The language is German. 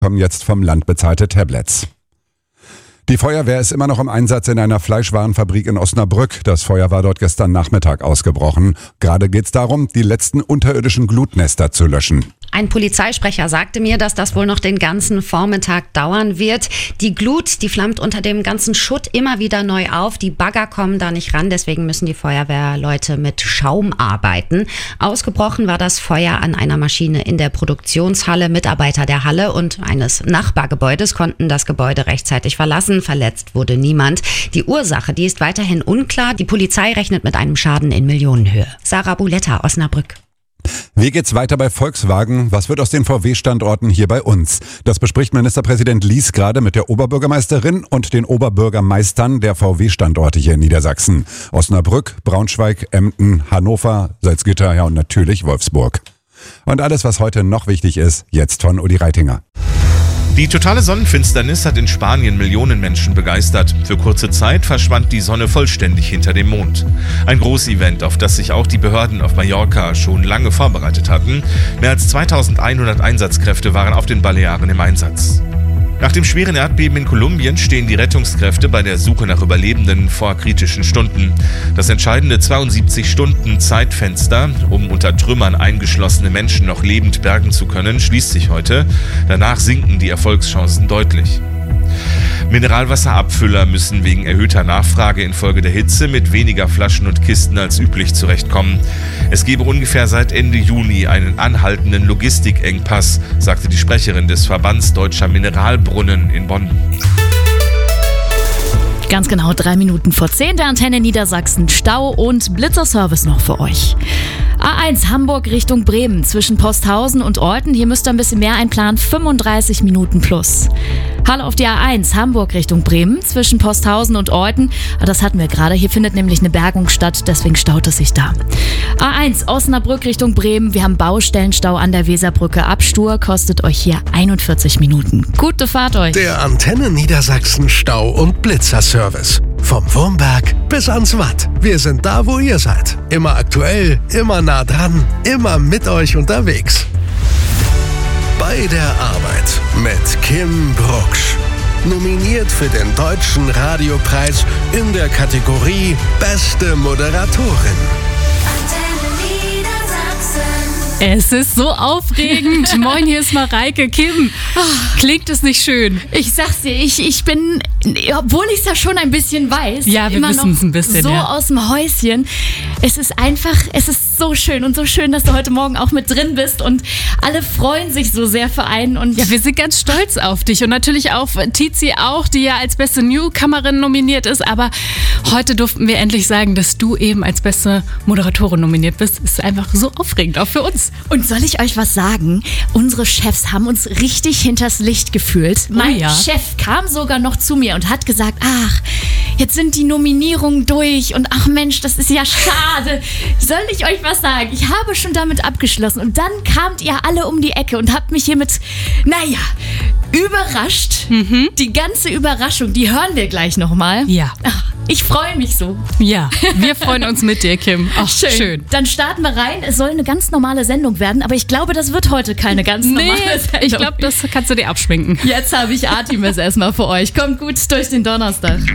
Kommen jetzt vom Land bezahlte Tablets. Die Feuerwehr ist immer noch im Einsatz in einer Fleischwarenfabrik in Osnabrück. Das Feuer war dort gestern Nachmittag ausgebrochen. Gerade geht es darum, die letzten unterirdischen Glutnester zu löschen. Ein Polizeisprecher sagte mir, dass das wohl noch den ganzen Vormittag dauern wird. Die Glut, die flammt unter dem ganzen Schutt immer wieder neu auf. Die Bagger kommen da nicht ran, deswegen müssen die Feuerwehrleute mit Schaum arbeiten. Ausgebrochen war das Feuer an einer Maschine in der Produktionshalle. Mitarbeiter der Halle und eines Nachbargebäudes konnten das Gebäude rechtzeitig verlassen. Verletzt wurde niemand. Die Ursache, die ist weiterhin unklar. Die Polizei rechnet mit einem Schaden in Millionenhöhe. Sarah Buletta, Osnabrück. Wie geht's weiter bei Volkswagen? Was wird aus den VW-Standorten hier bei uns? Das bespricht Ministerpräsident Lies gerade mit der Oberbürgermeisterin und den Oberbürgermeistern der VW-Standorte hier in Niedersachsen. Osnabrück, Braunschweig, Emden, Hannover, Salzgitter, ja und natürlich Wolfsburg. Und alles, was heute noch wichtig ist, jetzt von Uli Reitinger. Die totale Sonnenfinsternis hat in Spanien Millionen Menschen begeistert. Für kurze Zeit verschwand die Sonne vollständig hinter dem Mond. Ein Großevent, auf das sich auch die Behörden auf Mallorca schon lange vorbereitet hatten. Mehr als 2100 Einsatzkräfte waren auf den Balearen im Einsatz. Nach dem schweren Erdbeben in Kolumbien stehen die Rettungskräfte bei der Suche nach Überlebenden vor kritischen Stunden. Das entscheidende 72-Stunden-Zeitfenster, um unter Trümmern eingeschlossene Menschen noch lebend bergen zu können, schließt sich heute. Danach sinken die Erfolgschancen deutlich. Mineralwasserabfüller müssen wegen erhöhter Nachfrage infolge der Hitze mit weniger Flaschen und Kisten als üblich zurechtkommen. Es gebe ungefähr seit Ende Juni einen anhaltenden Logistikengpass, sagte die Sprecherin des Verbands Deutscher Mineralbrunnen in Bonn. Ganz genau 3 Minuten vor 10 der Antenne Niedersachsen. Stau und Blitzerservice noch für euch. A1 Hamburg Richtung Bremen zwischen Posthausen und Olten. Hier müsst ihr ein bisschen mehr einplanen. 35 Minuten plus. Hallo auf die A1 Hamburg Richtung Bremen zwischen Posthausen und Olten. Das hatten wir gerade. Hier findet nämlich eine Bergung statt, deswegen staut es sich da. A1 Osnabrück Richtung Bremen. Wir haben Baustellenstau an der Weserbrücke. Abstur kostet euch hier 41 Minuten. Gute Fahrt euch. Der Antenne Niedersachsen Stau- und Blitzerservice. Vom Wurmberg bis ans Watt. Wir sind da, wo ihr seid. Immer aktuell, immer nah dran, immer mit euch unterwegs. Bei der Arbeit mit Kim Brucksch. Nominiert für den Deutschen Radiopreis in der Kategorie Beste Moderatorin. Es ist so aufregend. Moin, hier ist Mareike. Kim, klingt es nicht schön? Ich sag's dir, ich bin, obwohl ich es ja schon ein bisschen weiß, ja, wir immer wissen noch es ein bisschen, so ja. Aus dem Häuschen. Es ist so schön und so schön, dass du heute Morgen auch mit drin bist und alle freuen sich so sehr für einen. Und ja, wir sind ganz stolz auf dich und natürlich auf Tizi auch, die ja als beste Newcomerin nominiert ist, aber heute durften wir endlich sagen, dass du eben als beste Moderatorin nominiert bist. Ist einfach so aufregend, auch für uns. Und soll ich euch was sagen? Unsere Chefs haben uns richtig hinters Licht gefühlt. Mein Chef kam sogar noch zu mir und hat gesagt, ach, jetzt sind die Nominierungen durch und ach Mensch, das ist ja schade. Soll ich euch was sagen? Ich habe schon damit abgeschlossen und dann kamt ihr alle um die Ecke und habt mich hiermit, überrascht. Die ganze Überraschung, die hören wir gleich nochmal. Ja. Ach, ich freue mich so. Ja, wir freuen uns mit dir, Kim. Ach, schön. Dann starten wir rein. Es soll eine ganz normale Sendung werden, aber ich glaube, das wird heute keine ganz normale Sendung. Ich glaube, das kannst du dir abschminken. Jetzt habe ich Artemis erstmal für euch. Kommt gut durch den Donnerstag.